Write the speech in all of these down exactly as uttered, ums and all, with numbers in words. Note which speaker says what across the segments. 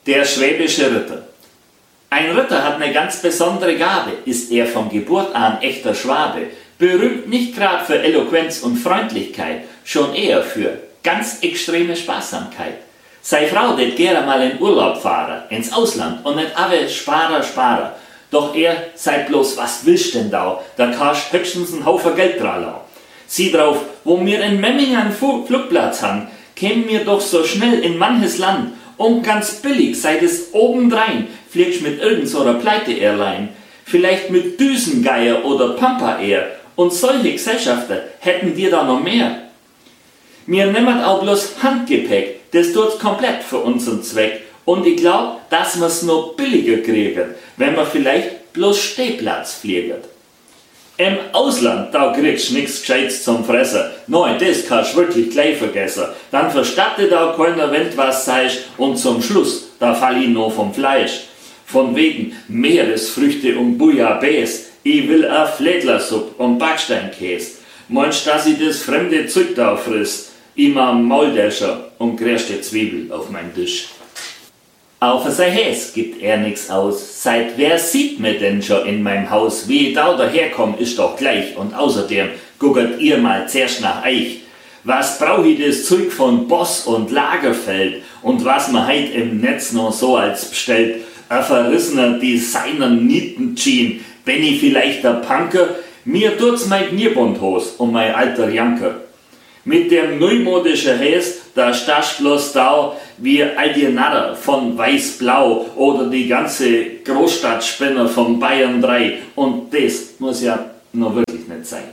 Speaker 1: Der schwäbische Ritter. Ein Ritter hat eine ganz besondere Gabe, ist er von Geburt an echter Schwabe, berühmt nicht gerade für Eloquenz und Freundlichkeit, schon eher für ganz extreme Sparsamkeit. Sei Frau det gerne mal in Urlaub fahren, ins Ausland und nicht alle Sparer, Sparer. Doch er sei bloß, was willst denn da, da kannst höchstens einen Haufen Geld dran lassen. Sieh drauf, wo wir in Memmingen einen Flugplatz haben, kämen wir doch so schnell in manches Land. Und ganz billig, sei es obendrein, fliegst mit irgend so einer Pleite-Airline, vielleicht mit Düsengeier oder Pampa Air, und solche Gesellschaften hätten wir da noch mehr. Wir nehmen auch bloß Handgepäck, das tut's komplett für unseren Zweck, und ich glaub, dass wir's noch billiger kriegen, wenn wir vielleicht bloß Stehplatz fliegen. Im Ausland, da kriegst du nichts Gescheites zum Fressen. Nein, das kannst du wirklich gleich vergessen. Dann verstattet da keiner, wenn du was sagst. Und zum Schluss, da fall ich noch vom Fleisch. Von wegen Meeresfrüchte und Bouillabaisse. Ich will a Flädlersuppe und Backsteinkäse. Meinst du, dass ich das fremde Zeug da friss? Immer Mauldäscher und gerste Zwiebel auf meinen Tisch. Auf sein Häs gibt er nix aus. Seit wer sieht mir denn schon in meinem Haus? Wie ich da daherkomm, ist doch gleich. Und außerdem guckert ihr mal zuerst nach Eich. Was brauch ich das Zeug von Boss und Lagerfeld? Und was man heut im Netz noch so als bestellt? Ein verrissener Designer-Nieten-Jean. Wenn ich vielleicht der Punker? Mir tut's mein Knierbundhos und mein alter Janker. Mit dem neumodischen Häs, da stachst bloß da wie all die Narrer von Weiß-Blau oder die ganze Großstadtspinner von Bayern drei. Und das muss ja noch wirklich nicht sein.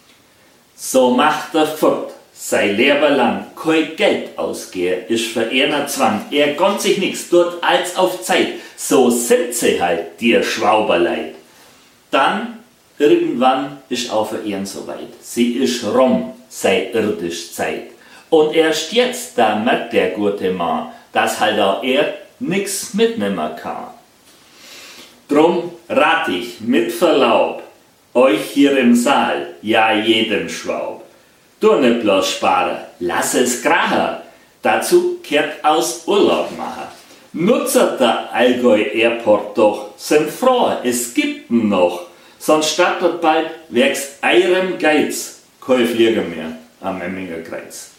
Speaker 1: So macht er fort, sei Leben lang, kein Geld ausgehe, ist für einer Zwang. Er gönnt sich nix, tut als auf Zeit. So sind sie halt, die Schwauberleid. Dann, irgendwann, ist auch für ihren soweit. Sie ist rum, sei irdisch Zeit. Und erst jetzt, da merkt der gute Mann, dass halt auch er nix mitnehmen kann. Drum rat ich mit Verlaub, euch hier im Saal, ja jedem Schwaub. Du nicht bloß sparen, lass es krachen, dazu kehrt aus Urlaub machen. Nutzert der Allgäu Airport doch, sind froh, es gibt ihn noch, sonst startet bald werks eurem Geiz, kein Flieger mehr am Memminger Kreuz.